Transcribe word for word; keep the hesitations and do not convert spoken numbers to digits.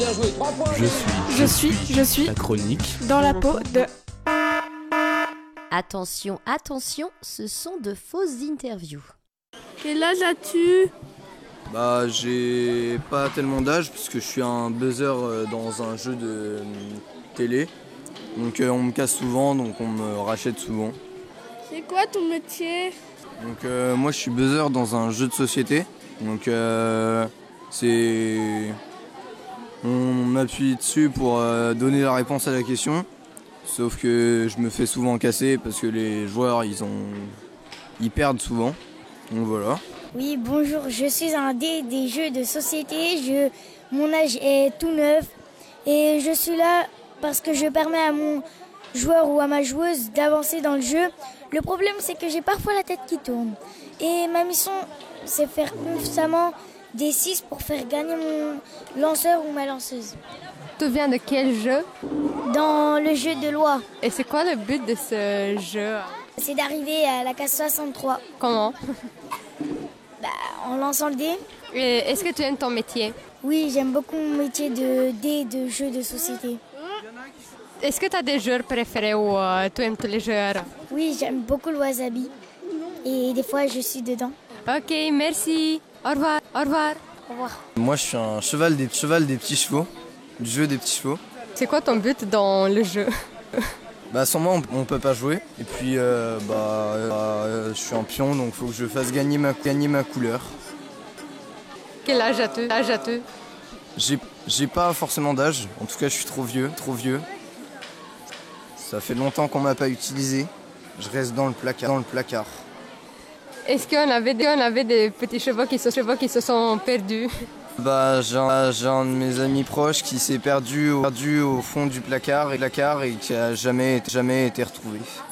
Je suis, Je suis, je suis la chronique dans la peau de... Attention, attention, ce sont de fausses interviews. Quel âge as-tu? Bah j'ai pas tellement d'âge puisque je suis un buzzer euh, dans un jeu de euh, télé. Donc euh, on me casse souvent, donc on me rachète souvent. C'est quoi ton métier? Donc euh, moi je suis buzzer dans un jeu de société. Donc euh, c'est... On m'appuie dessus pour euh, donner la réponse à la question. Sauf que je me fais souvent casser parce que les joueurs ils ont... ils perdent souvent. Donc voilà. Oui, bonjour, je suis un dé des jeux de société. Je, mon âge est tout neuf et je suis là parce que je permets à mon joueur ou à ma joueuse d'avancer dans le jeu. Le problème, c'est que j'ai parfois la tête qui tourne. Et ma mission, c'est faire constamment des six pour faire gagner mon lanceur ou ma lanceuse. Tu viens de quel jeu? Dans le jeu de loi, Et c'est quoi le but de ce jeu? c'est d'arriver à la case soixante-trois Comment? bah, en lançant le dé. Et est-ce que tu aimes ton métier? Oui, j'aime beaucoup mon métier de dé de jeu de société. Est-ce que tu as des joueurs préférés ou euh, tu aimes tous les joueurs? Oui, j'aime beaucoup le wasabi et des fois je suis dedans. Ok, merci. Au revoir. Au revoir. Au revoir. Moi je suis un cheval des, cheval des petits chevaux, du jeu des petits chevaux. C'est quoi ton but dans le jeu? Bah sans moi on, on peut pas jouer. Et puis euh, bah euh, je suis un pion donc faut que je fasse gagner ma, gagner ma couleur. Quel âge as-tu? Âge as-tu? J'ai, j'ai pas forcément d'âge, en tout cas je suis trop vieux, trop vieux. Ça fait longtemps qu'on m'a pas utilisé. Je reste dans le placard. Dans le placard. Est-ce qu'on avait, des, on avait des petits chevaux qui, se, chevaux qui se sont perdus? Bah j'ai un, j'ai un de mes amis proches qui s'est perdu au, perdu au fond du placard et, placard et qui a jamais, jamais été retrouvé.